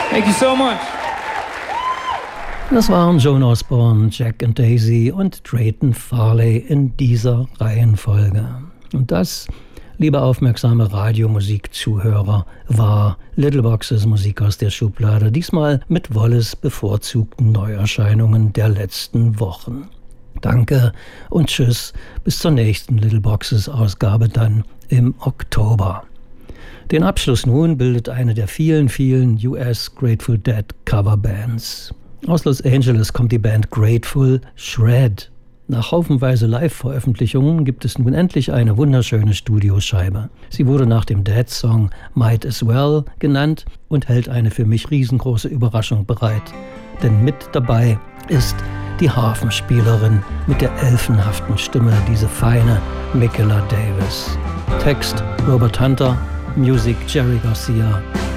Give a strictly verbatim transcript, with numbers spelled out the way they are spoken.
Thank you so much. Das waren Joan Osborne, Jack and Daisy und Drayton Farley in dieser Reihenfolge. Und das, liebe aufmerksame Radiomusikzuhörer, war Little Boxes Musik aus der Schublade, diesmal mit Wolles bevorzugten Neuerscheinungen der letzten Wochen. Danke und tschüss, bis zur nächsten Little Boxes Ausgabe dann im Oktober. Den Abschluss nun bildet eine der vielen, vielen U S Grateful Dead Coverbands. Aus Los Angeles kommt die Band Grateful Shred. Nach haufenweise Live-Veröffentlichungen gibt es nun endlich eine wunderschöne Studioscheibe. Sie wurde nach dem Dead-Song Might As Well genannt und hält eine für mich riesengroße Überraschung bereit. Denn mit dabei ist die Harfenspielerin mit der elfenhaften Stimme, diese feine Michaela Davis. Text Robert Hunter, Musik Jerry Garcia.